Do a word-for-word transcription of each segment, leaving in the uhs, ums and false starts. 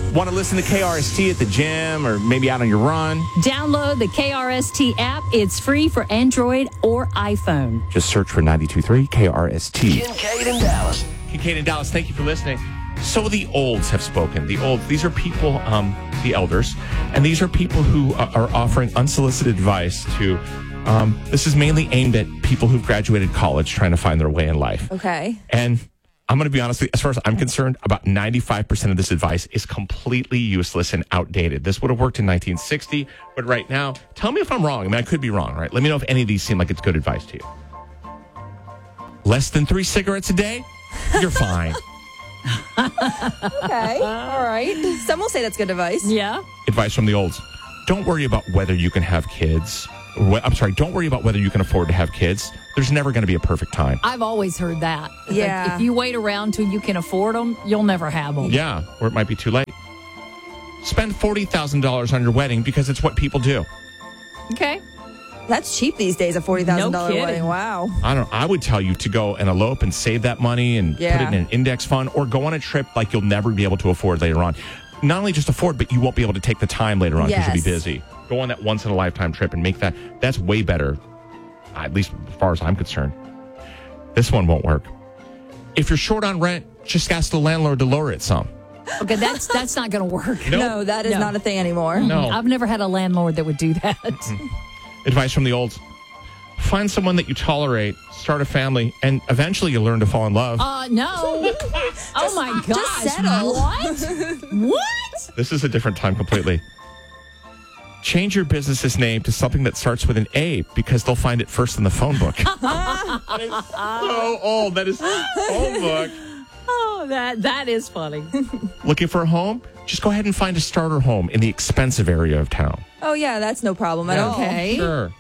Want to listen to K R S T at the gym or maybe out on your run? Download the K R S T app. It's free for Android or iPhone. Just search for ninety-two point three K R S T. Kincaid in Dallas. Kincaid in Dallas, thank you for listening. So the olds have spoken. The olds, these are people, um, the elders, and these are people who are offering unsolicited advice to, um, this is mainly aimed at people who've graduated college trying to find their way in life. Okay. And I'm going to be honest with you, as far as I'm concerned, about ninety-five percent of this advice is completely useless and outdated. This would have worked in nineteen sixty, but right now, tell me if I'm wrong. I mean, I could be wrong, right? Let me know if any of these seem like it's good advice to you. Less than three cigarettes a day? You're fine. Okay. All right. Some will say that's good advice. Yeah. Advice from the olds. Don't worry about whether you can have kids. I'm sorry, don't worry about whether you can afford to have kids. There's never going to be a perfect time. I've always heard that. Yeah. Like, if you wait around till you can afford them, you'll never have them. Yeah, or it might be too late. Spend forty thousand dollars on your wedding because it's what people do. Okay. That's cheap these days, a forty thousand dollars No wedding. kidding. Wow. I don't. I would tell you to go and elope and save that money and Yeah. put it in an index fund, or go on a trip like you'll never be able to afford later on. Not only just afford, but you won't be able to take the time later on because Yes. you'll be busy. Go on that once in a lifetime trip and make that. That's way better, at least as far as I'm concerned. This one won't work. If you're short on rent, just ask the landlord to lower it some. Okay, that's that's not going to work. Nope. No, that is No. not a thing anymore. No. I've never had a landlord that would do that. Advice from the olds. Find someone that you tolerate, start a family, and eventually you'll learn to fall in love. Uh, no. Oh, my gosh. just settle. What? What? This is a different time completely. Change your business's name to something that starts with an A because they'll find it first in the phone book. That is so old. That is phone book. Oh, that that is funny. Looking for a home? Just go ahead and find a starter home in the expensive area of town. Oh, yeah, that's no problem at all. Okay. Sure.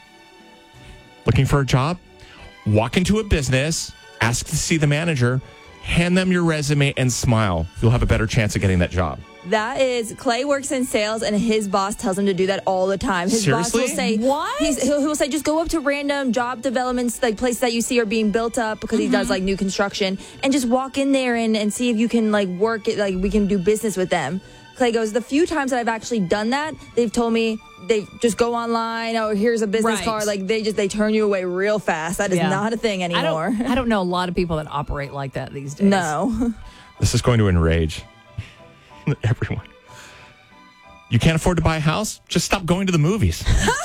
Looking for a job? Walk into a business, ask to see the manager, hand them your resume, and smile. You'll have a better chance of getting that job. That is, Clay works in sales, and his boss tells him to do that all the time. His Seriously? boss will say, What? He's, he'll, he'll say, just go up to random job developments, like places that you see are being built up because he does like new construction, and just walk in there and, and see if you can like work it, like we can do business with them. Clay goes, the few times that I've actually done that, they've told me they just go online. Oh, here's a business Right. card. Like they just they turn you away real fast. That is Yeah. not a thing I anymore. don't, I don't know a lot of people that operate like that these days. No. This is going to enrage everyone. You can't afford to buy a house? Just stop going to the movies.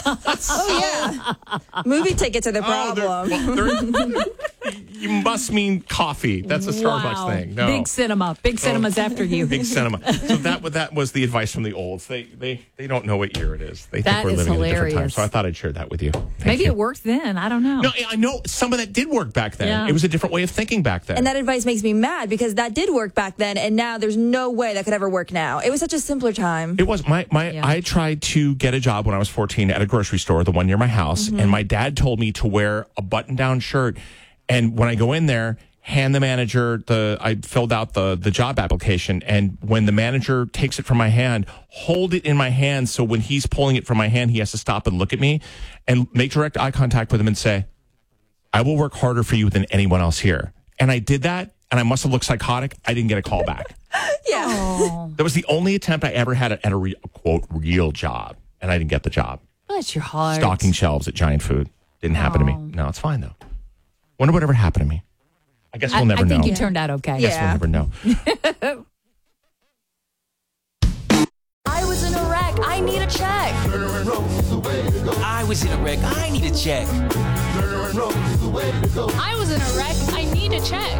Oh yeah. Movie tickets are the Oh, they're- problem. well, they're- you must mean coffee. That's a Starbucks Wow. thing. No. Big cinema. Big cinema's after you. Big cinema. So that that was the advice from the olds. They they they don't know what year it is. They That think we're is living in a different time. hilarious. So I thought I'd share that with you. Thank Maybe you. it worked then. I don't know. No, I know some of that did work back then. Yeah. It was a different way of thinking back then. And that advice makes me mad because that did work back then, and now there's no way that could ever work now. It was such a simpler time. It was my my. Yeah. I tried to get a job when I was fourteen at a grocery store, the one near my house, Mm-hmm. and my dad told me to wear a button-down shirt. And when I go in there, hand the manager the. I filled out the the job application, and when the manager takes it from my hand, hold it in my hand so when he's pulling it from my hand, he has to stop and look at me, and make direct eye contact with him and say, "I will work harder for you than anyone else here." And I did that, and I must have looked psychotic. I didn't get a call back. Yeah. Oh, That was the only attempt I ever had at a, re, a quote real job, and I didn't get the job. bless your heart. Stocking shelves at Giant Food didn't happen to me. Oh. No, it's fine though. Wonder whatever happened to me. I guess we'll I, never I think know. you turned out okay. Guess Yeah. we'll never know. I was in a wreck. I need a check. I was in a wreck. I need a check. I was in a wreck. I need a check.